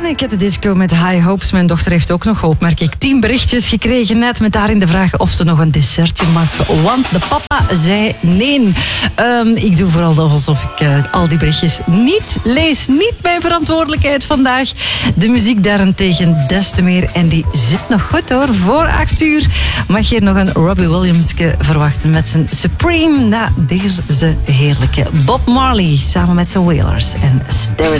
Panic at the Disco met High Hopes. Mijn dochter heeft ook nog hoop, merk ik. 10 berichtjes gekregen net met daarin de vraag of ze nog een dessertje mag. Want de papa zei nee. Ik doe vooral alsof ik al die berichtjes niet lees. Niet mijn verantwoordelijkheid vandaag. De muziek daarentegen des te meer. En die zit nog goed hoor. Voor 8 uur mag je nog een Robbie Williamske verwachten met zijn Supreme na deze heerlijke Bob Marley samen met zijn Wailers en Stereo.